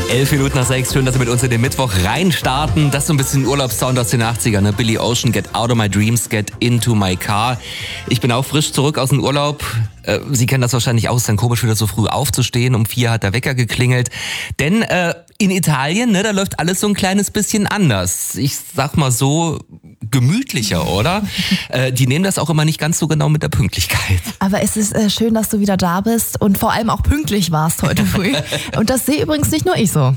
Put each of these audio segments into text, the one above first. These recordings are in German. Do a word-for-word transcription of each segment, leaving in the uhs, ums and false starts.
Elf Minuten nach sechs, schön, dass Sie mit uns in den Mittwoch reinstarten. Das ist so ein bisschen Urlaubssound aus den achtziger, ne? Billy Ocean, Get Out of My Dreams, Get Into My Car. Ich bin auch frisch zurück aus dem Urlaub. Äh, Sie kennen das wahrscheinlich auch, ist dann komisch, wieder so früh aufzustehen. Um vier hat der Wecker geklingelt. Denn äh, in Italien, ne, da läuft alles so ein kleines bisschen anders. Ich sag mal so, gemütlicher, oder? äh, die nehmen das auch immer nicht ganz so genau mit der Pünktlichkeit. Aber es ist äh, schön, dass du wieder da bist und vor allem auch pünktlich warst heute früh. Und das sehe übrigens nicht nur ich so.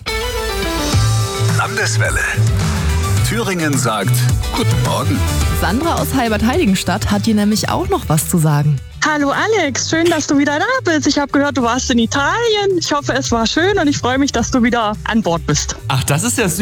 Landeswelle. Thüringen sagt Guten Morgen. Sandra aus Halbert-Heiligenstadt hat dir nämlich auch noch was zu sagen. Hallo Alex, schön, dass du wieder da bist. Ich habe gehört, du warst in Italien. Ich hoffe, es war schön und ich freue mich, dass du wieder an Bord bist. Ach, das ist ja süß.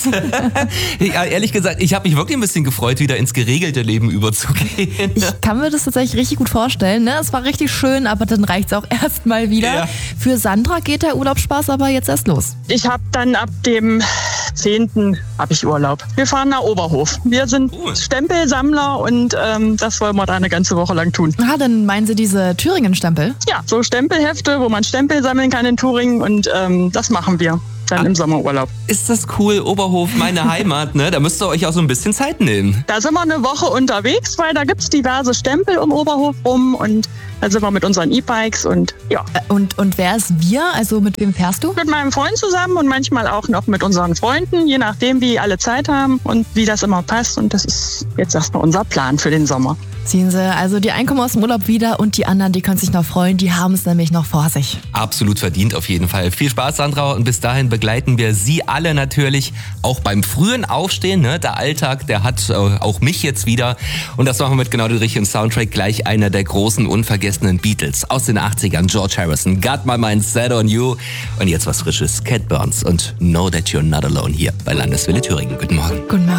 Ja, ehrlich gesagt, ich habe mich wirklich ein bisschen gefreut, wieder ins geregelte Leben überzugehen. Ich kann mir das tatsächlich richtig gut vorstellen. Ne? Es war richtig schön, aber dann reicht's auch erstmal wieder. Ja. Für Sandra geht der Urlaubsspaß aber jetzt erst los. Ich habe dann ab dem zehnten habe ich Urlaub. Wir fahren nach Oberhof. Wir sind Cool. Stempelsammler und ähm, das wollen wir da eine ganze Woche lang tun. Ah, dann meinen Sie diese Thüringen-Stempel? Ja, so Stempelhefte, wo man Stempel sammeln kann in Thüringen und ähm, das machen wir dann im Sommerurlaub. Ist das cool, Oberhof, meine Heimat, ne? Da müsst ihr euch auch so ein bisschen Zeit nehmen. Da sind wir eine Woche unterwegs, weil da gibt's diverse Stempel um Oberhof rum und da sind wir mit unseren E-Bikes und ja. Äh, Und, und wer ist wir? Also mit wem fährst du? Mit meinem Freund zusammen und manchmal auch noch mit unseren Freunden, je nachdem, wie alle Zeit haben und wie das immer passt. Und das ist jetzt erstmal unser Plan für den Sommer. Ziehen Sie also die Einkommen aus dem Urlaub wieder und die anderen, die können sich noch freuen, die haben es nämlich noch vor sich. Absolut verdient auf jeden Fall. Viel Spaß, Sandra. Und bis dahin begleiten wir Sie alle natürlich auch beim frühen Aufstehen. Ne? Der Alltag, der hat äh, auch mich jetzt wieder. Und das machen wir mit genau dem richtigen Soundtrack. Gleich einer der großen, unvergessenen Beatles aus den achtzigern. George Harrison, Got My Mind Set on You. Und jetzt was Frisches. Cat Burns und Know That You're Not Alone hier bei Landeswelle Thüringen. Guten Morgen. Guten Morgen.